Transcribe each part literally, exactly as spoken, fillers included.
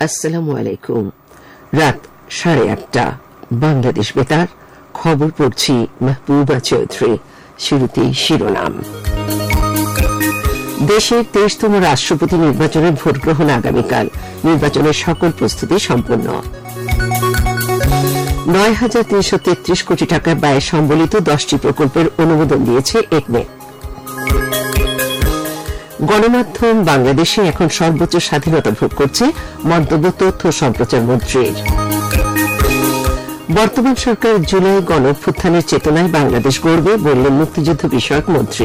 আসসালামু আলাইকুম। রাত সাড়ে আটটা, বাংলাদেশ বেতার, খবর পড়ছি মাহবুবা চৌধুরী। শুরুতেই শিরোনাম। দেশের তেইশতম রাষ্ট্রপতি নির্বাচনের ভোট গ্রহণ আগামীকাল। নির্বাচনের সকল প্রস্তুতি সম্পন্ন। নয় হাজার তিনশো তেত্রিশ কোটি টাকা ব্যয় সম্বলিত দশটি প্রকল্পের অনুমোদন দিয়েছে একনেক। গণমাধ্যম বাংলাদেশে এখন সর্বোচ্চ স্বাধীনতা ভোগ করছে, মন্তব্য তথ্য সম্প্রচার মন্ত্রীর। বর্তমান সরকার জুলাই গণ অভ্যুত্থানের চেতনায় বাংলাদেশ গড়বে, বললেন মুক্তিযুদ্ধ বিষয়ক মন্ত্রী।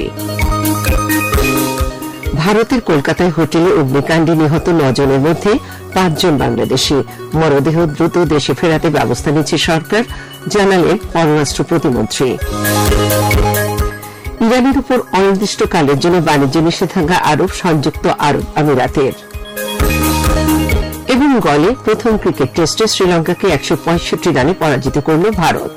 ভারতের কলকাতায় হোটেলে অগ্নিকাণ্ডে নিহত নজনের মধ্যে পাঁচজন বাংলাদেশি। মরদেহ দ্রুত দেশে ফেরাতে ব্যবস্থা নিচ্ছে সরকার, জানালেন পররাষ্ট্র প্রতিমন্ত্রী। ইরানের উপর অনির্দিষ্টকালের জন্য বাণিজ্য নিষেধাজ্ঞা আরোপ সংযুক্ত আরব আমিরাতের। এবং গলে প্রথম ক্রিকেট টেস্টে শ্রীলঙ্কাকে একশো পঁয়ষট্টি রানে পরাজিত করল ভারত।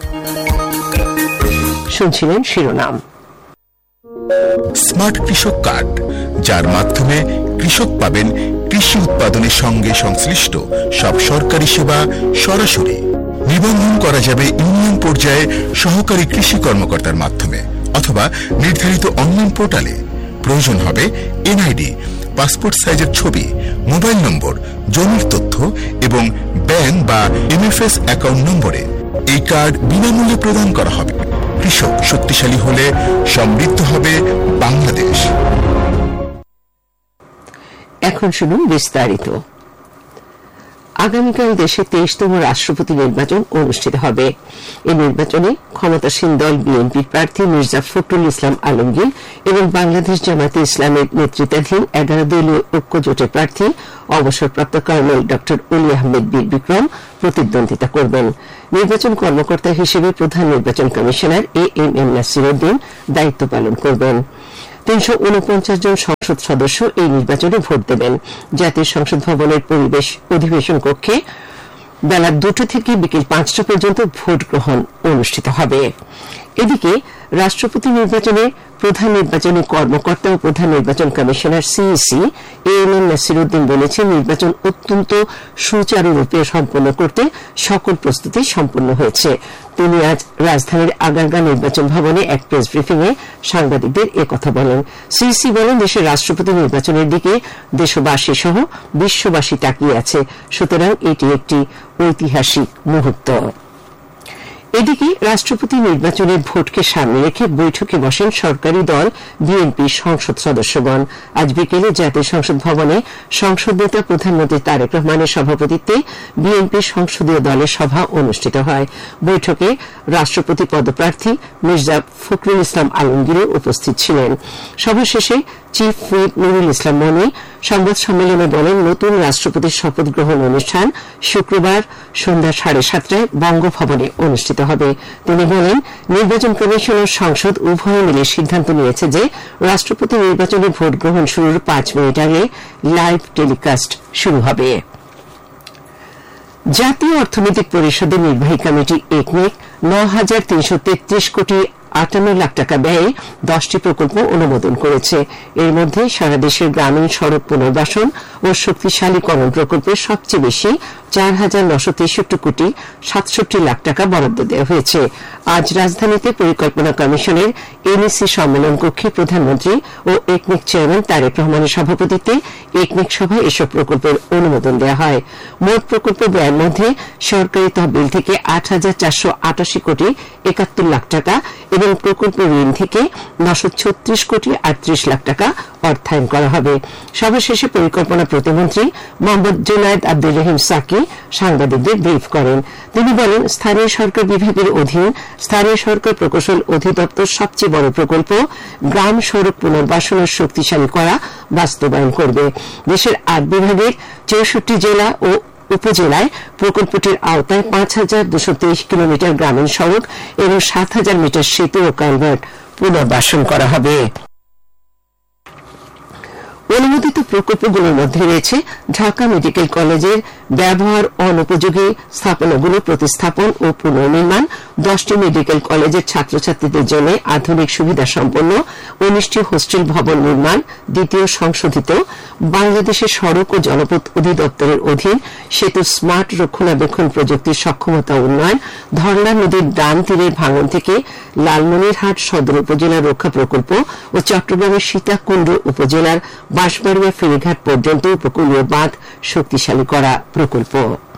শুনছিলেন শিরোনাম। স্মার্ট কৃষক কার্ড, যার মাধ্যমে কৃষক পাবেন কৃষি উৎপাদনের সঙ্গে সংশ্লিষ্ট সব সরকারি সেবা সরাসরি। নিবন্ধন করা যাবে ইউনিয়ন পর্যায়ে সহকারী কৃষি কর্মকর্তার মাধ্যমে অথবা নির্ধারিত অনলাইন পোর্টালে। প্রয়োজন হবে এনআইডি, পাসপোর্ট সাইজের ছবি, মোবাইল নম্বর, জমির তথ্য এবং ব্যাংক বা এমএফএস অ্যাকাউন্ট নম্বরে। এই কার্ড বিনামূল্যে প্রদান করা হবে। কৃষক শক্তিশালী হলে সমৃদ্ধ হবে বাংলাদেশ। এখন শুনুন বিস্তারিত। আগামীকাল দেশে তেইশতম রাষ্ট্রপতি নির্বাচন অনুষ্ঠিত হবে। এই নির্বাচনে ক্ষমতাসীন দল বিএনপির প্রার্থী মির্জা ফখরুল ইসলাম আলমগীর এবং বাংলাদেশ জামায়াতে ইসলামের নেতৃত্বাধীন এগারো দলীয় ঐক্য জোটের প্রার্থী অবসরপ্রাপ্ত কর্নেল ড অলি আহমেদ বীর বিক্রম প্রতিদ্বন্দ্বিতা করবেন। নির্বাচন কর্মকর্তা হিসেবে প্রধান নির্বাচন commissioner A M M Nasir Uddin দায়িত্ব পালন করবেন। তিনশো উনপঞ্চাশ জন সংসদ সদস্য এই নির্বাচনে ভোট দেবেন। জাতীয় সংসদ ভবনের পরিবেশ অধিবেশন কক্ষে বেলা দুটো থেকে বিকেল পাঁচটা পর্যন্ত ভোট গ্রহণ অনুষ্ঠিত হবে। এদিকে রাষ্ট্রপতি নির্বাচনে প্রধান নির্বাচনী কর্মকর্তা ও প্রধান নির্বাচন commissioner CEC A M M Nasir Uddin বলেছেন, নির্বাচন অত্যন্ত সুচারুরূপে সম্পন্ন করতে সকল প্রস্তুতি সম্পন্ন হয়েছে। তিনি আজ রাজধানীর আগারগাঁ নির্বাচন ভবনে এক প্রেস ব্রিফিং এ সাংবাদিকদের একথা বলেন। সিইসি বলেন, দেশের রাষ্ট্রপতি নির্বাচনের দিকে দেশবাসী সহ বিশ্ববাসী তাকিয়ে আছে, সুতরাং এটি একটি ঐতিহাসিক মুহূর্ত। এদিকে রাষ্ট্রপতি নির্বাচনের ভোটকে সামনে রেখে বৈঠকে বসেন সরকারি দল বিএনপির সংসদ সদস্যগণ। আজ বিকেলে জাতীয় সংসদ ভবনে সংসদ নেতা প্রধানমন্ত্রী তারেক রহমানের সভাপতিত্বে বিএনপির সংসদীয় দলের সভা অনুষ্ঠিত হয়। বৈঠকে রাষ্ট্রপতি পদপ্রার্থী মির্জা ফখরুল ইসলাম আলমগীরও উপস্থিত ছিলেন। সভা শেষে চিফ হুইপ নুরুল ইসলাম মনি সংবাদ সম্মেলনে বলেন, নতুন রাষ্ট্রপতির শপথ গ্রহণ অনুষ্ঠান শুক্রবার সন্ধ্যা সাড়ে সাতটায় বঙ্গভবনে অনুষ্ঠিত হবে। তিনি বলেন, নির্বাচন কমিশন ও সংসদ উভয় মিলে সিদ্ধান্ত নিয়েছে যে রাষ্ট্রপতি নির্বাচনে ভোট গ্রহণ শুরুর পাঁচ মিনিট আগে লাইভ টেলিকাস্ট শুরু হবে। জাতীয় অর্থনৈতিক পরিষদের নির্বাহী কমিটি একনেক ন হাজার তিনশো তেত্রিশ কোটি আটান্ন লাখ টাকা ব্যয়ে দশটি প্রকল্প অনুমোদন করেছে। এর মধ্যে সারা দেশের গ্রামীণ সড়ক পুনর্বাসন ও শক্তিশালীকরণ প্রকল্পে সবচেয়ে বেশি চার হাজার নশো তেষট্টি কোটি সাতষট্টি লাখ টাকা বরাদ্দ দেওয়া হয়েছে। আজ রাজধানীতে পরিকল্পনা কমিশনের এনইসি সম্মেলন কক্ষে প্রধানমন্ত্রী ও একনেক চেয়ারম্যান তারেক রহমানের সভাপতিত্বে একনেক সভায় এসব প্রকল্পের অনুমোদন দেওয়া হয়। মোট প্রকল্প ব্যয়ের মধ্যে সরকারি তহবিল থেকে আট হাজার চারশো আটাশি কোটি একাত্তর লাখ টাকা এবং প্রকল্প ঋণ থেকে নশো ছত্রিশ কোটি আটত্রিশ লাখ টাকা অর্থায়ন করা হবে। সভা শেষে পরিকল্পনা প্রতিমন্ত্রী মোহাম্মদ জুনায়েদ আব্দুর রহিম সাকি সাংবাদিকদের ব্রিফ করেন। তিনি বলেন, স্থানীয় সরকার বিভাগের অধীন স্থানীয় সরকার প্রকৌশল অধিদপ্তর সবচেয়ে বড় প্রকল্প গ্রাম সড়ক পুনর্বাসন ও শক্তিশালী করা বাস্তবায়ন করবে। দেশের আট বিভাগের চৌষট্টি জেলা ও উপজেলায় প্রকল্পটির আওতায় পাঁচ হাজার দুশো তেইশ কিলোমিটার গ্রামীণ সড়ক এবং সাত হাজার মিটার সেতু ও কালভার্ট পুনর্বাসন করা হবে। অনুমোদিত প্রকল্পগুলোর মধ্যে রয়েছে ঢাকা মেডিকেল কলেজের ব্যবহার অনুপযোগী স্থাপনাগুলো প্রতিস্থাপন ও পুনর্নির্মাণ, দশটি মেডিকেল কলেজের ছাত্রছাত্রীদের জন্য আধুনিক সুবিধা সম্পন্ন উনিশটি হোস্টেল ভবন নির্মাণ, দ্বিতীয় সংশোধিত বাংলাদেশের সড়ক ও জলপথ অধিদপ্তরের অধীন সেতু স্মার্ট রক্ষণাবেক্ষণ প্রযুক্তির সক্ষমতা উন্নয়ন, ধরলা নদীর ডান তীরের ভাঙন থেকে লালমনিরহাট সদর উপজেলা রক্ষা প্রকল্প ও চট্টগ্রামের সীতাকুণ্ড উপজেলার বাঁশবাড়িয়া ফেরিঘাট পর্যন্ত উপকূলীয় বাঁধ শক্তিশালী করা প্রকল্প।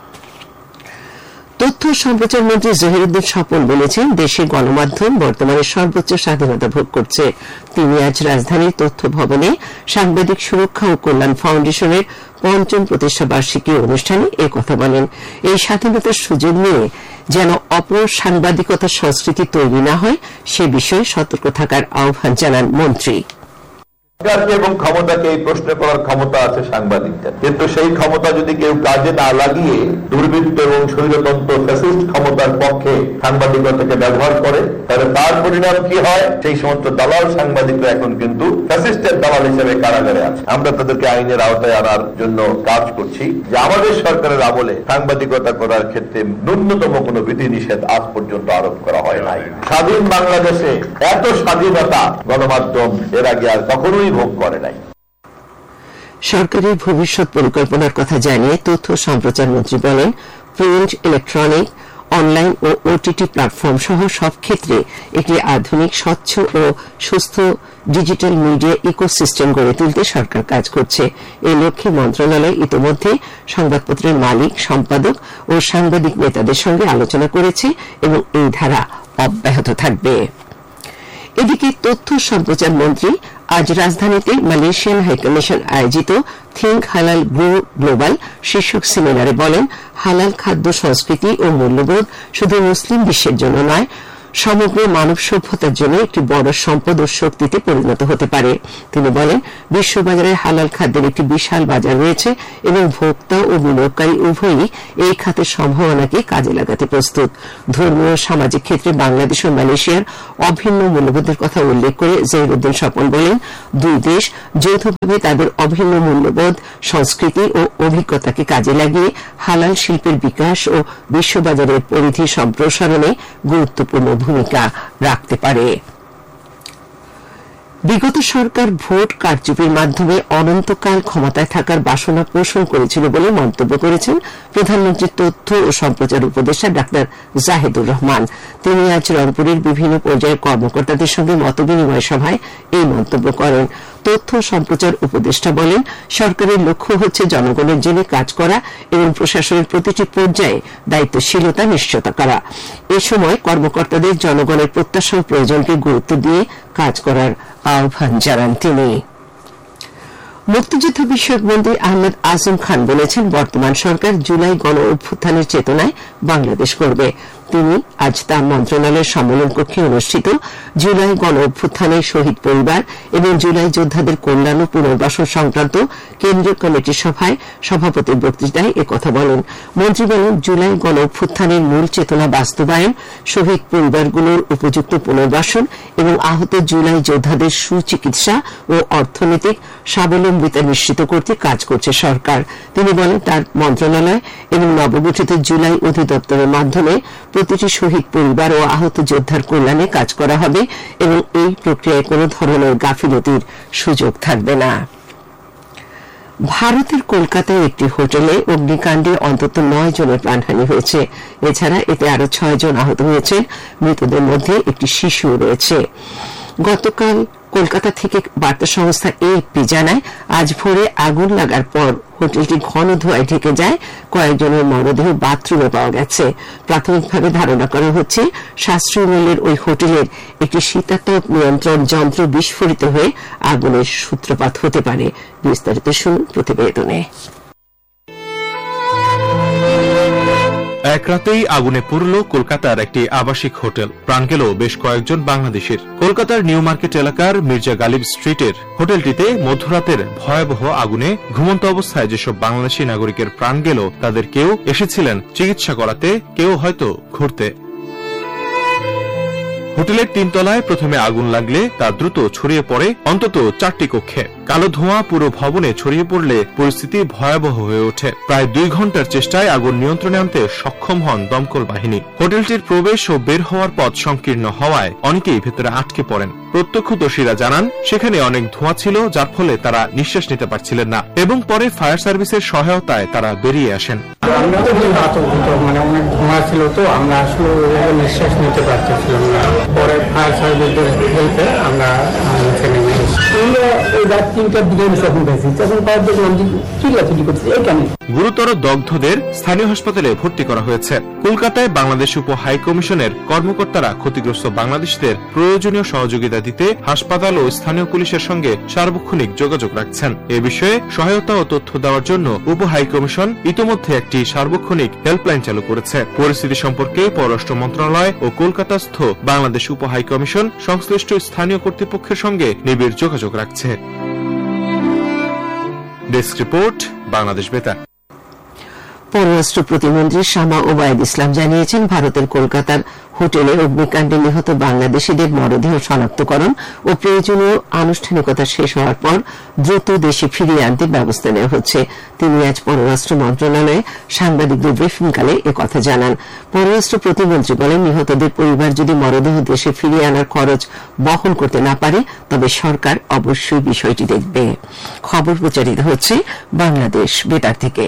তথ্য সম্প্রচার মন্ত্রী জহিরুদ্দিন স্বপন বলেছেন, দেশের গণমাধ্যম বর্তমানে সর্বোচ্চ স্বাধীনতা ভোগ করছে। তিনি আজ রাজধানীর তথ্য ভবনে সাংবাদিক সুরক্ষা ও কল্যাণ ফাউন্ডেশনের পঞ্চম প্রতিষ্ঠা বার্ষিকী অনুষ্ঠানে এ কথা বলেন। এই স্বাধীনতার সুযোগ নিয়ে যেন অপসাংবাদিকতার সংস্কৃতি তৈরি না হয় সে বিষয়ে সতর্ক থাকার আহ্বান জানান মন্ত্রী। এবং ক্ষমতাকে এই প্রশ্ন করার ক্ষমতা আছে সাংবাদিকদের, কিন্তু সেই ক্ষমতা যদি কেউ কাজে না লাগিয়ে দুর্বৃত্ত এবং স্বৈরতন্ত্র ফ্যাসিস্ট ক্ষমতার পক্ষে সাংবাদিকতাকে ব্যবহার করে, তাহলে তার পরিণাম কি হয়? সেই সমস্ত দালাল সাংবাদিকরা এখন কিন্তু ফ্যাসিস্টের দালাল হিসেবে কারাগারে আছে। আমরা তাদেরকে আইনের আওতায় আনার জন্য কাজ করছি, যে আমাদের সরকারের আমলে সাংবাদিকতা করার ক্ষেত্রে ন্যূনতম কোনো বিধিনিষেধ আজ পর্যন্ত আরোপ করা হয় নাই। স্বাধীন বাংলাদেশে এত স্বাধীনতা গণমাধ্যম এর আগে আর কখনোই ভোগ করে নাই। সরকারের ভবিষ্যৎ পরিকল্পনার কথা জানিয়ে তথ্য সম্প্রচার মন্ত্রী বলেন, প্রিন্ট, ইলেকট্রনিক, অনলাইন ও ওটিটি প্ল্যাটফর্ম সহ সব ক্ষেত্রে একটি আধুনিক, স্বচ্ছ ও সুস্থ ডিজিটাল মিডিয়া ইকোসিস্টেম গড়ে তুলতে সরকার কাজ করছে। এই লক্ষ্যে মন্ত্রণালয় ইতিমধ্যে সংবাদপত্রের মালিক, সম্পাদক ও সাংবাদিক নেতাদের সঙ্গে আলোচনা করেছে এবং এই ধারা অব্যাহত থাকবে। এদিকে তথ্য সম্প্রচার মন্ত্রী আজ রাজধানীতে মালয়েশিয়ান হাইকমিশন আয়োজিত থিঙ্ক হালাল গ্রো গ্লোবাল শীর্ষক সেমিনারে বলেন, হালাল খাদ্য সংস্কৃতি ও মূল্যবোধ শুধু মুসলিম বিশ্বের জন্য নয়, সমগ্র মানব সভ্যতার জন্য একটি বড় সম্পদ ও শক্তিতে পরিণত হতে পারে। তিনি বলেন, বিশ্ববাজারে হালাল খাদ্যের একটি বিশাল বাজার রয়েছে এবং ভোক্তা ও বিনিয়োগকারী উভয়ই এই খাতের সম্ভাবনাকে কাজে লাগাতে প্রস্তুত। ধর্মীয় ও সামাজিক ক্ষেত্রে বাংলাদেশ ও মালয়েশিয়ার অভিন্ন মূল্যবোধের কথা উল্লেখ করে জহিরুদ্দিন স্বপন বলেন, দুই দেশ যৌথভাবে তাদের অভিন্ন মূল্যবোধ, সংস্কৃতি ও অভিজ্ঞতাকে কাজে লাগিয়ে হালাল শিল্পের বিকাশ ও বিশ্ববাজারের পরিধি সম্প্রসারণে গুরুত্বপূর্ণ ভূমিকা রাখতে পারে। বিগত সরকার ভোট কারচুপির মাধ্যমে অনন্তকাল ক্ষমতায় থাকার বাসনা পোষণ করেছিল বলে মন্তব্য করেছেন প্রধানমন্ত্রীর তথ্য ও সম্প্রচার উপদেষ্টা ডাক্তার জাহিদুর রহমান। তিনি আজ রংপুরের বিভিন্ন পর্যায়ের কর্মকর্তাদের সঙ্গে মতবিনিময় সভায় এই মন্তব্য করেন। তথ্য সম্প্রচার উপদেষ্টা বলেন, সরকারের লক্ষ্য হচ্ছে জনগণের জন্য কাজ করা এবং প্রশাসনের প্রতিটি পর্যায়ে দায়িত্বশীলতা নিশ্চিত করা। এ সময় কর্মকর্তাদের জনগণের প্রত্যাশা ও প্রয়োজনকে গুরুত্ব দিয়ে কাজ করার আহ্বান জানান তিনি। মুক্তিযুদ্ধ বিষয়ক মন্ত্রী আহমেদ আজম খান বলেছেন, বর্তমান সরকার জুলাই গণ অভ্যুত্থানের চেতনায় বাংলাদেশ করবে। তিনি আজ তার মন্ত্রণালয়ের সম্মেলন কক্ষে অনুষ্ঠিত জুলাই গণ অভ্যুত্থানের শহীদ পরিবার এবং জুলাই যোদ্ধাদের কল্যাণ ও পুনর্বাসন সংক্রান্ত কেন্দ্রীয় কমিটির সভায় সভাপতির বক্তৃতায় একথা বলেন। মন্ত্রী বলেন, জুলাই গণ অভ্যুত্থানের মূল চেতনা বাস্তবায়ন, শহীদ পরিবারগুলোর উপযুক্ত পুনর্বাসন এবং আহত জুলাই যোদ্ধাদের সুচিকিৎসা ও অর্থনৈতিক স্বাবলম্বিতা নিশ্চিত করতে কাজ করছে সরকার। তিনি বলেন, তার মন্ত্রণালয় এবং নবগঠিত জুলাই অধিদপ্তরের মাধ্যমে প্রতিটি শহীদ পরিবার ও আহত যোদ্ধার কল্যাণে কাজ করা হবে এবং এই প্রক্রিয়ায় কোন ধরনের গাফিলতির সুযোগ থাকবে না। ভারতের কলকাতায় একটি হোটেলে অগ্নিকাণ্ডে অন্তত নয় জনের প্রাণহানি হয়েছে। এছাড়া এতে আরো ছয় জন আহত হয়েছে। মৃতদের মধ্যে একটি শিশুও রয়েছে। গতকাল কলকাতা থেকে বার্তা সংস্থা এএফপি জানায়, আজ ভোরে আগুন লাগার পর হোটেলটি ঘন ধোঁয়ায় ঢেকে যায়। কয়েকজনের মরদেহ বাথরুমে পাওয়া গেছে। প্রাথমিকভাবে ধারণা করা হচ্ছে, সাশ্রয়ী মূল্যের ওই হোটেলের একটি শীতাতপ নিয়ন্ত্রণ যন্ত্র বিস্ফোরিত হয়ে আগুনের সূত্রপাত হতে পারে। বিস্তারিত শুনুন প্রতিবেদনে। এক রাতেই আগুনে পুড়ল কলকাতার একটি আবাসিক হোটেল। প্রাণ গেল বেশ কয়েকজন বাংলাদেশের। কলকাতার নিউ মার্কেট এলাকার মির্জা গালিব স্ট্রিটের হোটেলটিতে মধ্যরাতের ভয়াবহ আগুনে ঘুমন্ত অবস্থায় যেসব বাংলাদেশী নাগরিকের প্রাণ গেল, তাদের কেউ এসেছিলেন চিকিৎসা করাতে, কেউ হয়তো ঘুরতে। হোটেলের তিনতলায় প্রথমে আগুন লাগলে তা দ্রুত ছড়িয়ে পড়ে অন্তত চারটি কক্ষে। কালো ধোঁয়া পুরো ভবনে ছড়িয়ে পড়লে পরিস্থিতি ভয়াবহ হয়ে ওঠে। প্রায় দুই ঘন্টার চেষ্টায় আগুন নিয়ন্ত্রণে আনতে সক্ষম হন দমকল বাহিনী। হোটেলটির প্রবেশ ও বের হওয়ার পথ সংকীর্ণ হওয়ায় অনেকেই ভেতরে আটকে পড়েন। প্রত্যক্ষদর্শীরা জানান সেখানে অনেক ধোঁয়া ছিল, যার ফলে তারা নিঃশ্বাস নিতে পারছিলেন না এবং পরে ফায়ার সার্ভিসের সহায়তায় তারা বেরিয়ে আসেন। আমরা তো মানে অনেক ধোঁয়া ছিল, তো আমরা আসলে নিঃশ্বাস নিতে পারতেছিলাম না। পরে ফায়ার সার্ভিসের হেল্পে আমরা গুরুতর দগ্ধদের স্থানীয় হাসপাতালে ভর্তি করা হয়েছে। কলকাতায় বাংলাদেশ উপ হাই কমিশনের কর্মকর্তারা ক্ষতিগ্রস্ত বাংলাদেশিদের প্রয়োজনীয় সহযোগিতা দিতে হাসপাতাল ও স্থানীয় পুলিশের সঙ্গে সার্বক্ষণিক যোগাযোগ রাখছেন। এ বিষয়ে সহায়তা ও তথ্য দেওয়ার জন্য উপ হাই কমিশন ইতোমধ্যে একটি সার্বক্ষণিক হেল্পলাইন চালু করেছে। পরিস্থিতি সম্পর্কে পররাষ্ট্র মন্ত্রণালয় ও কলকাতাস্থ বাংলাদেশ উপ হাই কমিশন সংশ্লিষ্ট স্থানীয় কর্তৃপক্ষের সঙ্গে নিবিড় যোগাযোগ রাখছে। ডেস্ক রিপোর্ট, বাংলাদেশ বেতার। পররাষ্ট্র প্রতিমন্ত্রী শামা ওবায়দ ইসলাম জানিয়েছেন, ভারতের কলকাতার হোটেলে অগ্নিকাণ্ডে নিহত বাংলাদেশিদের মরদেহ শনাক্তকরণ ও প্রয়োজনীয় আনুষ্ঠানিকতা শেষ হওয়ার পর দ্রুত দেশে ফিরিয়ে আনতে ব্যবস্থা নেওয়া হচ্ছে। তিনি আজ পররাষ্ট্র মন্ত্রণালয়ে সাংবাদিকদের ব্রিফিংকালে একথা জানান। পররাষ্ট্র প্রতিমন্ত্রী বলেন, নিহতদের পরিবার যদি মরদেহ দেশে ফিরিয়ে আনার খরচ বহন করতে না পারে তবে সরকার অবশ্যই বিষয়টি দেখবে। খবর প্রচারিত হচ্ছে বাংলাদেশ বেতার থেকে।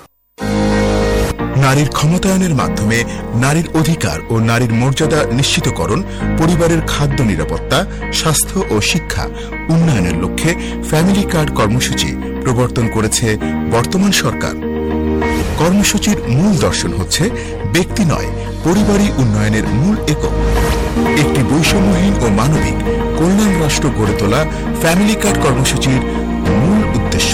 নারীর ক্ষমতায়নের মাধ্যমে নারীর অধিকার ও নারীর মর্যাদা নিশ্চিতকরণ, পরিবারের খাদ্য নিরাপত্তা, স্বাস্থ্য ও শিক্ষা উন্নয়নের লক্ষ্যে ফ্যামিলি কার্ড কর্মসূচি প্রবর্তন করেছে বর্তমান সরকার। কর্মসূচির মূল দর্শন হচ্ছে ব্যক্তি নয়, পরিবারই উন্নয়নের মূল একক। একটি বৈষম্যহীন ও মানবিক কল্যাণ রাষ্ট্র গড়ে তোলা ফ্যামিলি কার্ড কর্মসূচির মূল উদ্দেশ্য।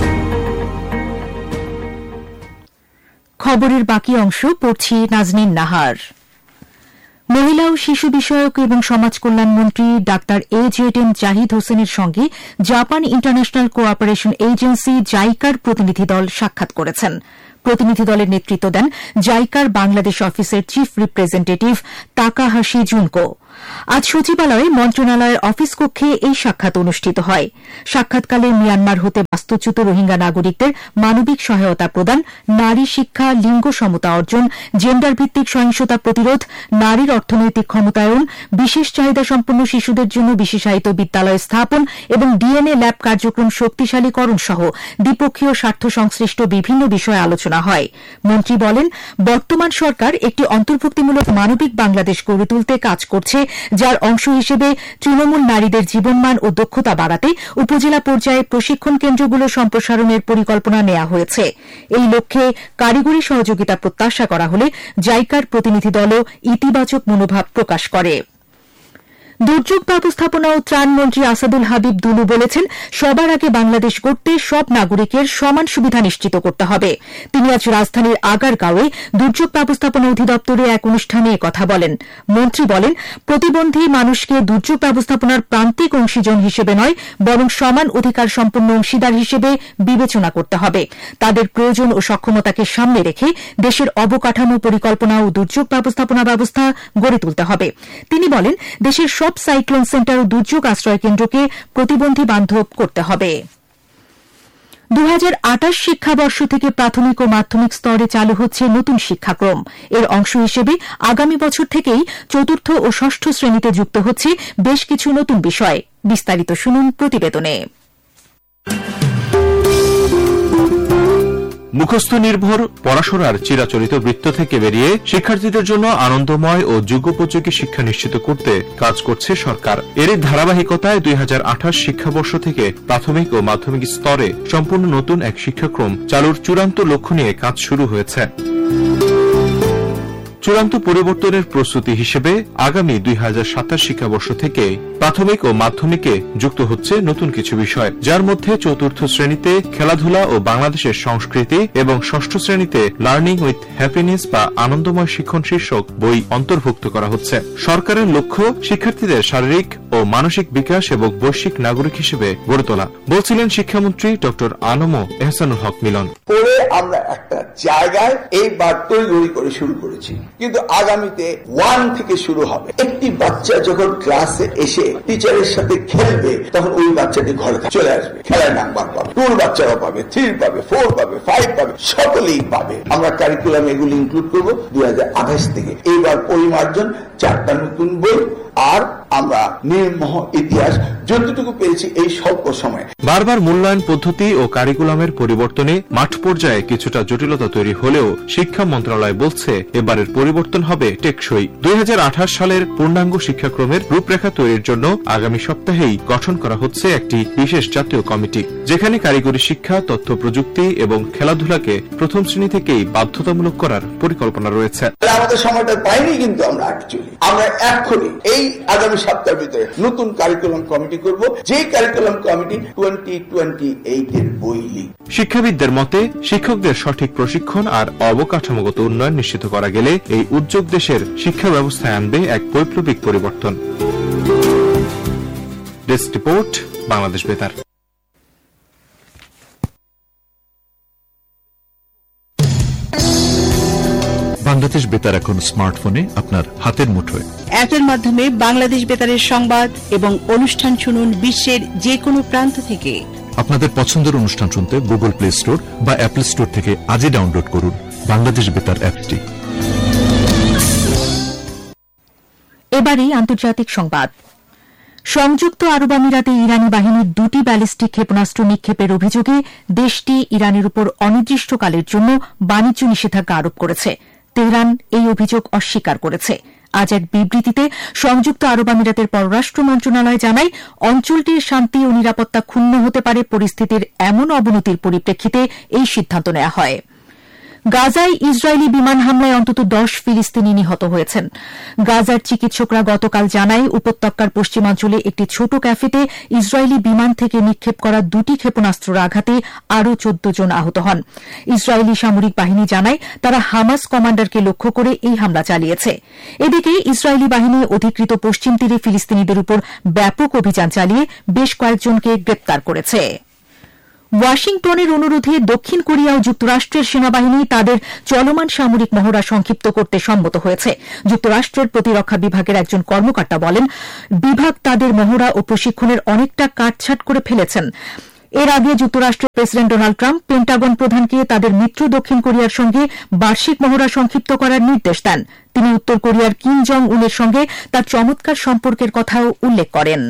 খবরের বাকি অংশ পড়ছি নাজনীন নাহার। মহিলা ও শিশু বিষয়ক এবং সমাজ কল্যাণ মন্ত্রী doctor A Z M Zahid হোসেনের সঙ্গে জাপান ইন্টারন্যাশনাল কোঅপারেশন এজেন্সি জাইকার প্রতিনিধি দল সাক্ষাৎ করেছেন। প্রতিনিধি দলের নেতৃত্ব দেন জাইকার বাংলাদেশ অফিসের চিফ রিপ্রেজেন্টেটিভ তাকাহাশি জুনকো। আজ সচিবালয়ে মন্ত্রণালয়ের অফিস কক্ষে এই সাক্ষাৎ অনুষ্ঠিত হয়। সাক্ষাৎকালে মিয়ানমার হতে বাস্তুচ্যুত রোহিঙ্গা নাগরিকদের মানবিক সহায়তা প্রদান, নারী শিক্ষা, লিঙ্গ সমতা অর্জন, জেন্ডার ভিত্তিক সহিংসতা প্রতিরোধ, নারীর অর্থনৈতিক ক্ষমতায়ন, বিশেষ চাহিদা সম্পন্ন শিশুদের জন্য বিশেষায়িত বিদ্যালয় স্থাপন এবং ডিএনএ ল্যাব কার্যক্রম শক্তিশালীকরণ সহ দ্বিপক্ষীয় স্বার্থ সংশ্লিষ্ট বিভিন্ন বিষয়ে আলোচনা হয়। মন্ত্রী বলেন, বর্তমান সরকার একটি অন্তর্ভুক্তিমূলক মানবিক বাংলাদেশ গড়ে তুলতে কাজ করছে, যার অংশ হিসেবে তৃণমূল নারীদের জীবনমান ও দক্ষতা বাড়াতে উপজেলা পর্যায়ে প্রশিক্ষণ কেন্দ্রগুলো সম্প্রসারণের পরিকল্পনা নেওয়া হয়েছে। এই লক্ষ্যে কারিগরি সহযোগিতা প্রত্যাশা করা হলে জাইকার প্রতিনিধি দলও ইতিবাচক মনোভাব প্রকাশ করে। দুর্যোগ ব্যবস্থাপনা ও ত্রাণ মন্ত্রী আসাদুল হাবিব দুলু বলেছেন, সবার আগে বাংলাদেশ গড়তে সব নাগরিকের সমান সুবিধা নিশ্চিত করতে হবে। তিনি আজ রাজধানীর আগারগাঁওয়ে দুর্যোগ ব্যবস্থাপনা অধিদপ্তরে এক অনুষ্ঠানে একথা বলেন। মন্ত্রী বলেন, প্রতিবন্ধী মানুষকে দুর্যোগ ব্যবস্থাপনার প্রান্তিক অংশীজন হিসেবে নয়, বরং সমান অধিকার সম্পন্ন অংশীদার হিসেবে বিবেচনা করতে হবে। তাদের প্রয়োজন ও সক্ষমতাকে সামনে রেখে দেশের অবকাঠামো পরিকল্পনা ও দুর্যোগ ব্যবস্থাপনা ব্যবস্থা গড়ে তুলতে হবে। তিনি বলেন, দেশের সব সাইক্লোন সেন্টার ও দুর্যোগ আশ্রয় কেন্দ্রকে প্রতিবন্ধী বান্ধব করতে হবে। দুই হাজার আটাশ শিক্ষাবর্ষ থেকে প্রাথমিক ও মাধ্যমিক স্তরে চালু হচ্ছে নতুন শিক্ষাক্রম। এর অংশ হিসেবে আগামী বছর থেকেই চতুর্থ ও ষষ্ঠ শ্রেণীতে যুক্ত হচ্ছে বেশ কিছু নতুন বিষয়। বিস্তারিত শুনুন প্রতিবেদনে। মুখস্থ নির্ভর পড়াশোনার চিরাচরিত বৃত্ত থেকে বেরিয়ে শিক্ষার্থীদের জন্য আনন্দময় ও যুগোপযোগী শিক্ষা নিশ্চিত করতে কাজ করছে সরকার। এরই ধারাবাহিকতায় দুই হাজার আঠাশ শিক্ষাবর্ষ থেকে প্রাথমিক ও মাধ্যমিক স্তরে সম্পূর্ণ নতুন এক শিক্ষাক্রম চালুর চূড়ান্ত লক্ষ্য নিয়ে কাজ শুরু হয়েছে। চূড়ান্ত পরিবর্তনের প্রস্তুতি হিসেবে আগামী দুই হাজার সাতাশ শিক্ষাবর্ষ থেকে প্রাথমিক ও মাধ্যমিকে যুক্ত হচ্ছে নতুন কিছু বিষয়, যার মধ্যে চতুর্থ শ্রেণীতে খেলাধুলা ও বাংলাদেশের সংস্কৃতি এবং ষষ্ঠ শ্রেণীতে লার্নিং উইথ হ্যাপিনেস বা আনন্দময় শিক্ষণ শীর্ষক বই অন্তর্ভুক্ত করা হচ্ছে। সরকারের লক্ষ্য শিক্ষার্থীদের শারীরিক ও মানসিক বিকাশ এবং বৈশ্বিক নাগরিক হিসেবে গড়ে তোলা, বলছিলেন শিক্ষামন্ত্রী ডক্টর আনম এহসানুল হক মিলন। আমরা একটা জায়গায় এই বার তৈরি করে শুরু করেছি, কিন্তু আগামীতে ওয়ান থেকে শুরু হবে। একটি বাচ্চা যখন ক্লাসে এসে টিচারের সাথে খেলবে তখন ওই বাচ্চাটি ঘরে চলে আসবে, খেলায় নাম্বার পাবে, টুর বাচ্চারা পাবে, থ্রি পাবে, ফোর পাবে, ফাইভ পাবে, সকলেই পাবে। আমরা কারিকুলাম এগুলি ইনক্লুড করবো দুই হাজার আঠাশ থেকে। এইবার পরিমার্জন চারটা নতুন বই আর আমরা নির্মোহ ইতিহাস যতটুকু পেয়েছি এই স্বল্প সময়ে। বারবার মূল্যায়ন পদ্ধতি ও কারিকুলামের পরিবর্তনে মাঠ পর্যায়ে কিছুটা জটিলতা তৈরি হলেও শিক্ষা মন্ত্রণালয় বলছে এবারের পরিবর্তন হবে টেকসই। দুই হাজার আঠাশ সালের পূর্ণাঙ্গ শিক্ষাক্রমের রূপরেখা তৈরির জন্য আগামী সপ্তাহেই গঠন করা হচ্ছে একটি বিশেষ জাতীয় কমিটি, যেখানে কারিগরি শিক্ষা, তথ্য প্রযুক্তি এবং খেলাধুলাকে প্রথম শ্রেণী থেকেই বাধ্যতামূলক করার পরিকল্পনা রয়েছে। আমাদের সময়টা পাইনি, কিন্তু আমরা অ্যাকচুয়ালি আমরা এখনই এই আগামী সপ্তাহের ভিতরে নতুন কারিকুলাম কমিটি করব, যে curriculum committee twenty twenty eight এর বই লিখ। শিক্ষাবিদদের মতে শিক্ষকদের সঠিক প্রশিক্ষণ আর অবকাঠামোগত উন্নয়ন নিশ্চিত করা গেলে এই উদ্যোগ দেশের শিক্ষা ব্যবস্থায় আনবে এক বৈপ্লবিক পরিবর্তন। ডেস্ক রিপোর্ট, বাংলাদেশ বেতার। বাংলাদেশ বেতার এখন স্মার্টফোনে আপনার হাতের মুঠোয়। অ্যাপের মাধ্যমে বাংলাদেশ বেতারের সংবাদ এবং অনুষ্ঠান শুনুন বিশ্বের যে কোনো প্রান্ত থেকে। আপনাদের পছন্দের অনুষ্ঠান শুনতে গুগল প্লে স্টোর বা অ্যাপল স্টোর থেকে আজই ডাউনলোড করুন বাংলাদেশ বেতার অ্যাপটি। এবারে আন্তর্জাতিক সংবাদ। সংযুক্ত আরব আমিরাতে ইরানি বাহিনীর দুটি ব্যালিস্টিক ক্ষেপণাস্ত্র নিক্ষেপের অভিযোগে দেশটি ইরানের উপর অনির্দিষ্টকালের জন্য বাণিজ্য নিষেধাজ্ঞা আরোপ করেছে। তেহরান এই অভিযোগ অস্বীকার করেছে। আজ এক বিবৃতিতে সংযুক্ত আরব আমিরাতের পররাষ্ট্র মন্ত্রণালয় জানায়, অঞ্চলটির শান্তি ও নিরাপত্তা ক্ষুণ্ণ হতে পারে পরিস্থিতির এমন অবনতির পরিপ্রেক্ষিতে এই সিদ্ধান্ত নেওয়া হয়। গাজায় ইসরায়েলি বিমান হামলায় অন্তত দশ ফিলিস্তিনি নিহত হয়েছেন। গাজার চিকিৎসকরা গতকাল জানায়, উপত্যকার পশ্চিমাঞ্চলে একটি ছোট ক্যাফেতে ইসরায়েলি বিমান থেকে নিক্ষেপ করা দুটি ক্ষেপণাস্ত্রের আঘাতে আরও চোদ্দ জন আহত হন। ইসরায়েলি সামরিক বাহিনী জানায়, তারা হামাস কমান্ডারকে লক্ষ্য করে এই হামলা চালিয়েছে। এদিকে ইসরায়েলি বাহিনী অধিকৃত পশ্চিম তীরে ফিলিস্তিনিদের উপর ব্যাপক অভিযান চালিয়ে বেশ কয়েকজনকে গ্রেপ্তার করেছে। ওয়াশিংটনের অনুরোধে দক্ষিণ কোরিয়া ও যুক্তরাষ্ট্রের সেনাবাহিনী তাদের চলমান সামরিক মহড়া সংক্ষিপ্ত করতে সম্মত হয়েছে। যুক্তরাষ্ট্রের প্রতিরক্ষা বিভাগের একজন কর্মকর্তা বলেন, বিভাগ তাদের মহড়া ও প্রশিক্ষণের অনেকটা কাটছাট করে ফেলেছেন। এর আগে যুক্তরাষ্ট্রের প্রেসিডেন্ট ডোনাল্ড ট্রাম্প পেন্টাগন প্রধানকে তাদের মিত্র দক্ষিণ কোরিয়ার সঙ্গে বার্ষিক মহড়া সংক্ষিপ্ত করার নির্দেশ দেন। তিনি উত্তর কোরিয়ার কিম জং উনের সঙ্গে তার চমৎকার সম্পর্কের কথাও উল্লেখ করেন।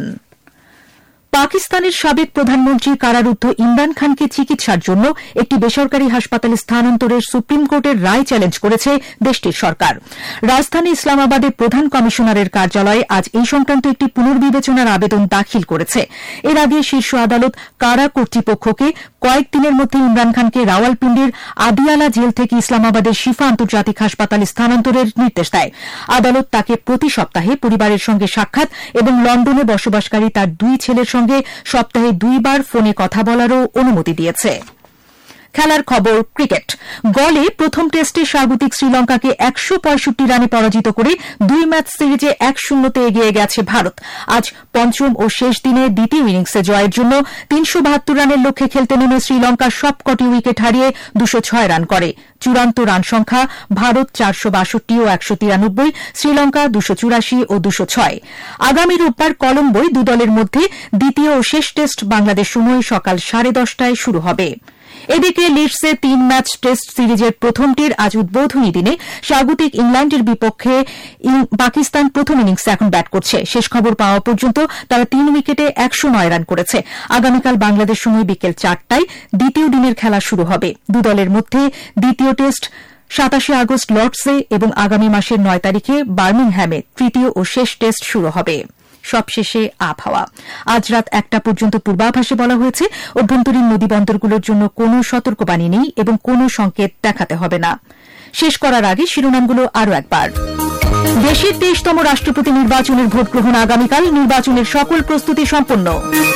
পাকিস্তানের সাবেক প্রধানমন্ত্রী কারারুদ্ধ ইমরান খানকে চিকিৎসার জন্য একটি বেসরকারি হাসপাতালে স্থানান্তরের সুপ্রিম কোর্টের রায় চ্যালেঞ্জ করেছে দেশটির সরকার। রাজধানী ইসলামাবাদের প্রধান কমিশনারের কার্যালয়ে আজ এই সংক্রান্ত একটি পুনর্বিবেচনার আবেদন দাখিল করেছে। এর আগে শীর্ষ আদালত কারা কর্তৃপক্ষকে কয়েকদিনের মধ্যে ইমরান খানকে রাওয়ালপিন্ডির আদিয়ালা জেল থেকে ইসলামাবাদের শিফা আন্তর্জাতিক হাসপাতালে স্থানান্তরের নির্দেশ দেয়। আদালত তাকে প্রতি সপ্তাহে পরিবারের সঙ্গে সাক্ষাৎ এবং লন্ডনে বসবাসকারী তার দুই ছেলের সঙ্গে সপ্তাহে দুইবার ফোনে কথা বলারও অনুমতি দিয়েছে। খেলার খবর, ক্রিকেট। গলে প্রথম টেস্টে স্বাগতিক শ্রীলঙ্কাকে একশো পঁয়ষট্টি রানে পরাজিত করে দুই ম্যাচ সিরিজে এক শূন্যতে এগিয়ে গেছে ভারত। আজ পঞ্চম ও শেষ দিনে দ্বিতীয় ইনিংসে জয়ের জন্য তিনশো বাহাত্তর রানের লক্ষ্যে খেলতে নেমে শ্রীলঙ্কা সবকটি উইকেট হারিয়ে দুশো ছয় রান করে। চূড়ান্ত রান সংখ্যা ভারত চারশো বাষট্টি ও একশো তিরানব্বই, শ্রীলঙ্কা দুশো চুরাশি ও দুশো ছয়। আগামী রোববার কলম্বোয় দুদলের মধ্যে দ্বিতীয় ও শেষ টেস্ট বাংলাদেশ সময় সকাল সাড়ে দশটায় শুরু হবে। এদিকে লিডসে তিন ম্যাচ টেস্ট সিরিজের প্রথমটির আজ উদ্বোধনী দিনে স্বাগতিক ইংল্যান্ডের বিপক্ষে পাকিস্তান প্রথম ইনিংসে এখন ব্যাট করছে। শেষ খবর পাওয়া পর্যন্ত তারা তিন উইকেটে একশো নয় রান করেছে। আগামীকাল বাংলাদেশ সময় বিকেল চারটায় দ্বিতীয় দিনের খেলা শুরু হবে। দুদলের মধ্যে দ্বিতীয় টেস্ট সাতাশে আগস্ট লর্ডসে এবং আগামী মাসের নয় তারিখে বার্মিংহ্যামে তৃতীয় ও শেষ টেস্ট শুরু হবে। সবশেষে আবহাওয়া। আজ রাত একটা পর্যন্ত পূর্বাভাসে বলা হয়েছে, অভ্যন্তরীণ নদী বন্দরগুলোর জন্য কোনো সতর্কবাণী নেই এবং কোনো সংকেত দেখাতে হবে না। শেষ করার আগে শিরোনামগুলো আরও একবার। দেশের তেইশতম রাষ্ট্রপতি নির্বাচনের ভোট গ্রহণ আগামীকাল। নির্বাচনের সকল প্রস্তুতি সম্পন্ন।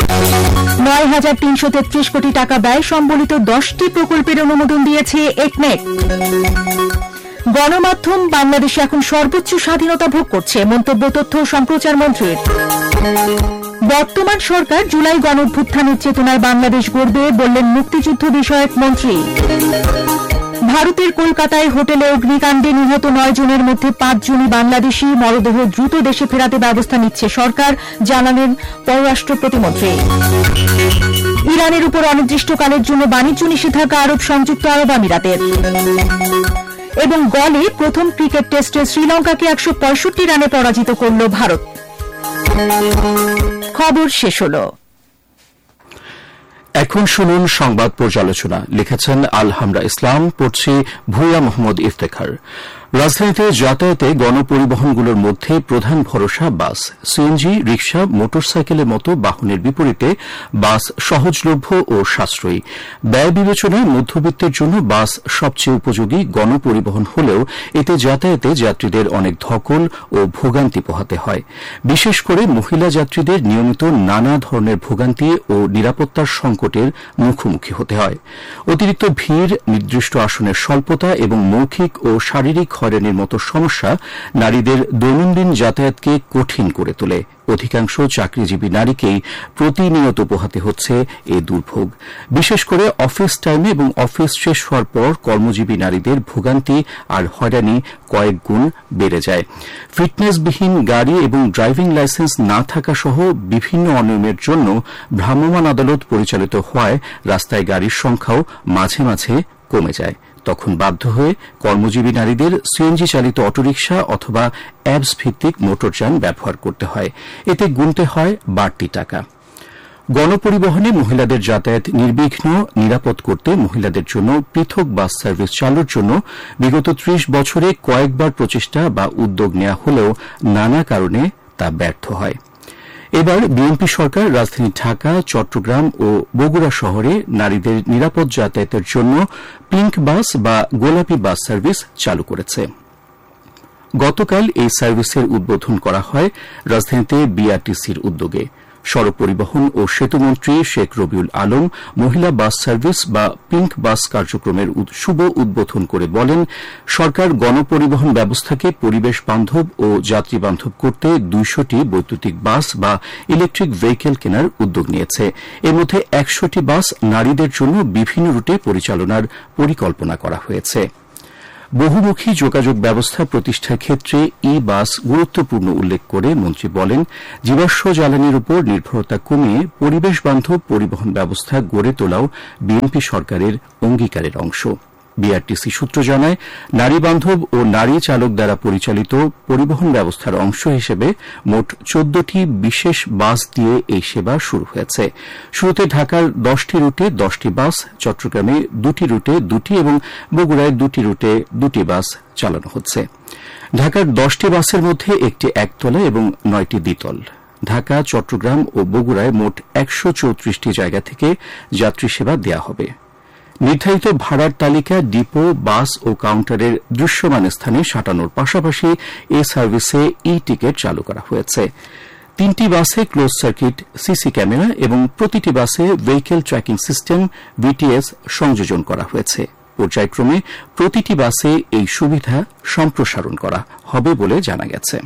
নয় হাজার তিনশো তেত্রিশ কোটি টাকা ব্যয় সম্বলিত দশটি প্রকল্পের অনুমোদন দিয়েছে একনেক। গণমাধ্যম বাংলাদেশে এখন সর্বোচ্চ স্বাধীনতা ভোগ করছে, মন্তব্য তথ্য ও সম্প্রচার মন্ত্রীর। বর্তমান সরকার জুলাই গণঅভ্যুত্থানের চেতনায় বাংলাদেশ গড়বে, বললেন মুক্তিযুদ্ধ বিষয়ক মন্ত্রী। ভারতের কলকাতায় হোটেলে অগ্নিকাণ্ডে নিহত নয় জনের মধ্যে পাঁচ জনই বাংলাদেশী। মরদেহ দ্রুত দেশে ফেরাতে ব্যবস্থা নিচ্ছে সরকার, জানালেন পররাষ্ট্র প্রতিমন্ত্রী। ইরানের উপর অনির্দিষ্টকালের জন্য বাণিজ্য নিষেধাজ্ঞা আরোপ সংযুক্ত আরব আমিরাতের। এবং গলে প্রথম ক্রিকেট টেস্টে শ্রীলঙ্কাকে একশো পঁয়ষট্টি রানে পরাজিত করল ভারত। খবর শেষ হল। এখন শুনুন সংবাদ পর্যালোচনা। লিখেছেন আলহামরা ইসলাম, পড়ছি ভুইয়া মোহাম্মদ ইফতেখার। রাজধানীতে যাতায়াতে গণপরিবহনগুলোর মধ্যে প্রধান ভরসা বাস। সিএনজি, রিকশা, মোটরসাইকেলের মতো বাহনের বিপরীতে বাস সহজলভ্য ও সাশ্রয়ী। ব্যয় বিবেচনায় মধ্যবিত্তের জন্য বাস সবচেয়ে উপযোগী গণপরিবহন হলেও এতে যাতায়াতে যাত্রীদের অনেক ধকল ও ভোগান্তি পোহাতে হয়। বিশেষ করে মহিলা যাত্রীদের নিয়মিত নানা ধরনের ভোগান্তি ও নিরাপত্তার সংকটের মুখোমুখি হতে হয়। অতিরিক্ত ভিড়, নির্দিষ্ট আসনের স্বল্পতা এবং মৌখিক ও শারীরিক হয়রানির মতো সমস্যা নারীদের দৈনন্দিন যাতায়াতকে কঠিন করে তোলে। অধিকাংশ চাকরিজীবী নারীকেই প্রতিনিয়ত পোহাতে হচ্ছে এই দুর্ভোগ। বিশেষ করে অফিস টাইমে এবং অফিস শেষ হওয়ার পর কর্মজীবী নারীদের ভোগান্তি আর হয়রানি কয়েক গুণ বেড়ে যায়। ফিটনেসবিহীন গাড়ি এবং ড্রাইভিং লাইসেন্স না থাকা সহ বিভিন্ন অনিয়মের জন্য ভ্রাম্যমাণ আদালত পরিচালিত হওয়ায় রাস্তায় গাড়ির সংখ্যাও মাঝে মাঝে কমে যায়। তখন বাধ্য হয়ে কর্মজীবী নারীদের সিএনজি চালিত অটোরিকশা অথবা অ্যাপস ভিত্তিক মোটরযান ব্যবহার করতে হয়। এতে গুনতে হয় বাড়তি টাকা। গণপরিবহনে মহিলাদের যাতায়াত নির্বিঘ্ন নিরাপদ করতে মহিলাদের জন্য পৃথক বাস সার্ভিস চালুর জন্য বিগত ত্রিশ বছরে কয়েকবার প্রচেষ্টা বা উদ্যোগ নেওয়া হলেও নানা কারণে তা ব্যর্থ হয়। এবার বিএনপি সরকার রাজধানী ঢাকা, চট্টগ্রাম ও বগুড়া শহরে নারীদের নিরাপদ যাতায়াতের জন্য পিঙ্ক বাস বা গোলাপি বাস সার্ভিস চালু করেছে। গতকাল এই সার্ভিসের উদ্বোধন করা হয় রাজধানীতে বিআরটিসির উদ্যোগে। সড়ক পরিবহন ও সেতুমন্ত্রী শেখ রবিউল আলম মহিলা বাস সার্ভিস বা পিঙ্ক বাস কার্যক্রমের শুভ উদ্বোধন করে বলেন, সরকার গণপরিবহন ব্যবস্থাকে পরিবেশ বান্ধব ও যাত্রী বান্ধব করতে দুইশোটি বৈদ্যুতিক বাস বা ইলেকট্রিক ভেহিকেল কেনার উদ্যোগ নিয়েছে। এর মধ্যে একশোটি বাস নারীদের জন্য বিভিন্ন রুটে পরিচালনার পরিকল্পনা করা হয়েছে। বহুমুখী যোগাযোগ ব্যবস্থা প্রতিষ্ঠার ক্ষেত্রে ই বাস গুরুত্বপূর্ণ উল্লেখ করে মন্ত্রী বলেন, জীবাশ্ম জ্বালানির উপর নির্ভরতা কমিয়ে পরিবেশ বান্ধব পরিবহন ব্যবস্থা গড়ে তোলাও বিএনপি সরকারের অঙ্গীকারের অংশ। বিআরটিসি সূত্র জানায়, নারী বান্ধব ও নারী চালক দ্বারা পরিচালিত পরিবহন ব্যবস্থার অংশ হিসেবে মোট চোদ্দটি বিশেষ বাস দিয়ে এই সেবা শুরু হয়েছে। শুরুতে ঢাকার দশটি রুটে দশটি বাস, চট্টগ্রামে দুটি রুটে দুটি এবং বগুড়ায় দুটি রুটে দুটি বাস চালানো হচ্ছে। ঢাকার দশটি বাসের মধ্যে একটি একতলা এবং নয়টি দ্বিতল। ঢাকা, চট্টগ্রাম ও বগুড়ায় মোট একশো চৌত্রিশটি জায়গা থেকে যাত্রী সেবা দেওয়া হবে। নির্ধারিত ভাড়ার তালিকা ডিপো, বাস ও কাউন্টারের দৃশ্যমান স্থানে সাঁটানোর পাশাপাশি এ সার্ভিসে ই টিকিট চালু করা হয়েছে। তিনটি বাসে ক্লোজ সার্কিট সিসি ক্যামেরা এবং প্রতিটি বাসে ভেহিকেল ট্র্যাকিং সিস্টেম ভিটিএস সংযোজন করা হয়েছে। পর্যায়ক্রমে প্রতিটি বাসে এই সুবিধা সম্প্রসারণ করা হবে বলে জানা গেছে।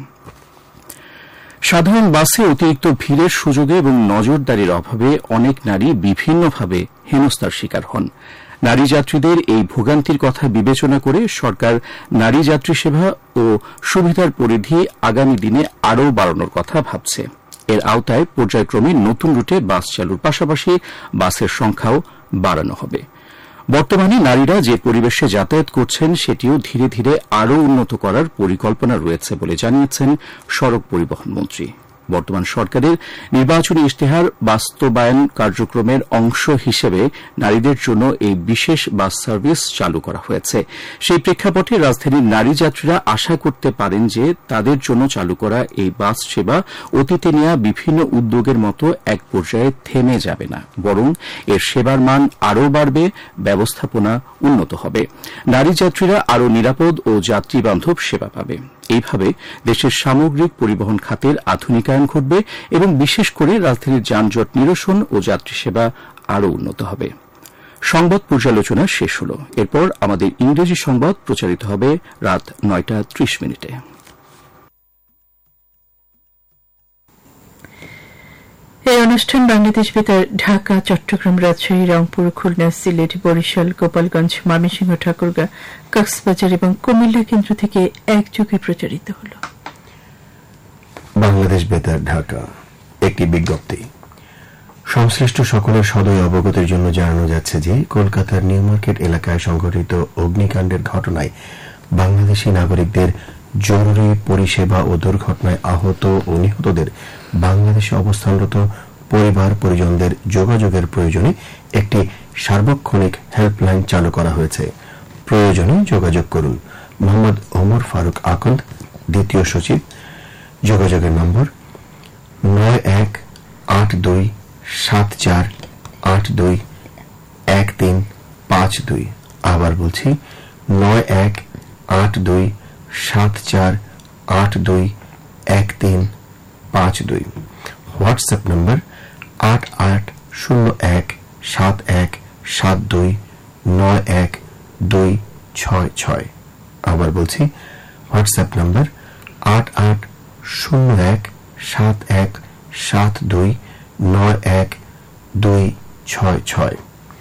সাধারণ বাসে অতিরিক্ত ভিড়ের সুযোগে এবং নজরদারির অভাবে অনেক নারী বিভিন্নভাবে হেনস্থার শিকার হন। নারী যাত্রীদের এই ভোগান্তির কথা বিবেচনা করে সরকার নারী যাত্রী সেবা ও সুবিধার পরিধি আগামী দিনে আরও বাড়ানোর কথা ভাবছে। এর আওতায় পর্যায়ক্রমে নতুন রুটে বাস চালুর পাশাপাশি বাসের সংখ্যাও বাড়ানো হবে। বর্তমানে নারীরা যে পরিবেশে যাতায়াত করছেন সেটিও ধীরে ধীরে আরও উন্নত করার পরিকল্পনা রয়েছে বলে জানিয়েছেন সড়ক পরিবহন মন্ত্রী। বর্তমান সরকারের নির্বাচনী ইশতেহার বাস্তবায়ন কার্যক্রমের অংশ হিসেবে নারীদের জন্য এই বিশেষ বাস সার্ভিস চালু করা হয়েছে। সেই প্রেক্ষাপটে রাজধানীর নারী যাত্রীরা আশা করতে পারেন যে তাদের জন্য চালু করা এই বাস সেবা অতীতে নেওয়া বিভিন্ন উদ্যোগের মতো এক পর্যায়ে থেমে যাবে না, বরং এর সেবার মান আরও বাড়বে, ব্যবস্থাপনা উন্নত হবে, নারী যাত্রীরা আরও নিরাপদ ও যাত্রীবান্ধব সেবা পাবে। এইভাবে দেশের সামগ্রিক পরিবহন খাতের আধুনিকায়ন ঘটবে এবং বিশেষ করে রাজধানীর যানজট নিরসন ও যাত্রী সেবা আরও উন্নত হবে। সংবাদ পর্যালোচনা শেষ হল। এরপর আমাদের ইংরেজি সংবাদ প্রচারিত হবে রাত নয়টা ত্রিশ মিনিটে। এই অনুষ্ঠান বাংলাদেশ বেতার ঢাকা, চট্টগ্রাম, রাজশাহী, রংপুর, খুলনা, সিলেট, বরিশাল, গোপালগঞ্জ, ময়মনসিংহ, ঠাকুরগাঁ, কক্সবাজার এবং কুমিল্লা কেন্দ্র থেকে একযোগে প্রচারিত হল। বাংলাদেশ বেতার ঢাকা। একটি বিজ্ঞপ্তি। সংশ্লিষ্ট সকলের সদয় অবগতির জন্য জানানো যাচ্ছে যে কলকাতার নিউ মার্কেট এলাকায় সংঘটিত অগ্নিকাণ্ডের ঘটনায় বাংলাদেশী নাগরিকদের জরুরি পরিষেবা ও দুর্ঘটনায় আহত ও নিহতদের বাংলাদেশে অবস্থানরত পরিবার পরিজনদের যোগাযোগের প্রয়োজনে একটি সার্বক্ষণিক হেল্পলাইন চালু করা হয়েছে। প্রয়োজনে যোগাযোগ করুন। মোহাম্মদ ওমর ফারুক আকন্দ, দ্বিতীয় সচিব। যোগাযোগের নম্বর নয় এক আট দুই সাত চার আট দুই এক তিন পাঁচ দুই। আবার বলছি, নয় এক আট দুই সাত চার আট দুই এক তিন পাঁচ দুই। হোয়াটসঅ্যাপ নম্বর আট আট শূন্য এক সাত এক সাত দুই নয় এক দুই ছয় ছয়। আবার বলছি, হোয়াটসঅ্যাপ নম্বর আট আট শূন্য এক সাত এক সাত দুই নয় এক দুই ছয় ছয়।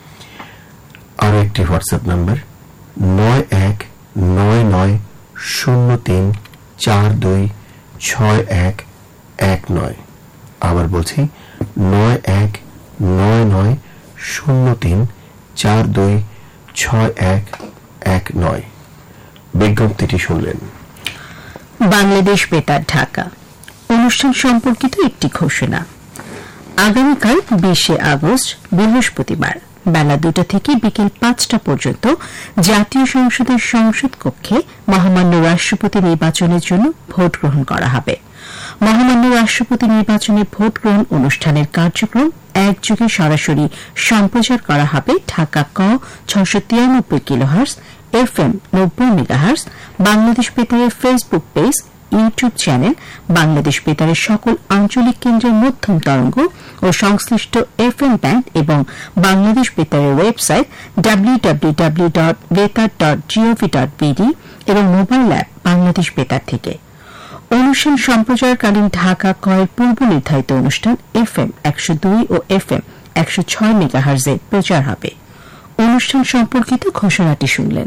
আরো একটি হোয়াটসঅ্যাপ নম্বর নয় এক নয় নয় শূন্য তিন চার দুই ছয় এক এক নয়। আবার বলছি, নয় এক নয় নয় শূন্য তিন চার দুই ছয় এক এক নয়। বিজ্ঞপ্তিটি শুনলেন। বাংলাদেশ বেতার ঢাকা অনুষ্ঠান সম্পর্কিত একটি ঘোষণা। আগামীকাল বিশে আগস্ট বৃহস্পতিবার বেলা দুটা থেকে বিকেল পাঁচটা পর্যন্ত জাতীয় সংসদের সংসদ কক্ষে মহামান্য রাষ্ট্রপতি নির্বাচনের জন্য ভোট গ্রহণ করা হবে। মহামান্য রাষ্ট্রপতি নির্বাচনে ভোট গ্রহণ অনুষ্ঠানের কার্যক্রম একযোগে সরাসরি সম্প্রচার করা হবে ঢাকা ক ছশো তিরানব্বই কিলোহার্স এফ এম নব্বই megahertz, Bangladesh বেতারের Facebook page, YouTube channel, Bangladesh বেতারের সকল আঞ্চলিক কেন্দ্রের মধ্যম তরঙ্গ ও সংশ্লিষ্ট এফ এম ব্যান্ড এবং Bangladesh বেতারের website W W W dot বেতার ডট জিওভি ডট বিডি এবং মোবাইল অ্যাপ বাংলাদেশ বেতার থেকে। অনুষ্ঠান সম্প্রচারকালীন ঢাকা কয়ের পূর্ব নির্ধারিত অনুষ্ঠান এফ এম একশো দুই ও এফ এম একশো ছয় মেগাহার্জে প্রচার হবে। অনুষ্ঠান সম্পর্কিত ঘোষণাটি শুনলেন।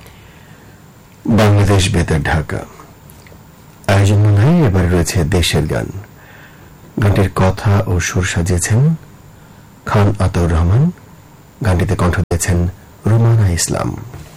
বাংলাদেশ বেতার ঢাকা আয়োজন নয়, এবার রয়েছে দেশের গান। গানটির কথা ও সুর সাজিয়েছেন খান আতাউর রহমান, গানটিতে কণ্ঠ দিয়েছেন রুমানা ইসলাম।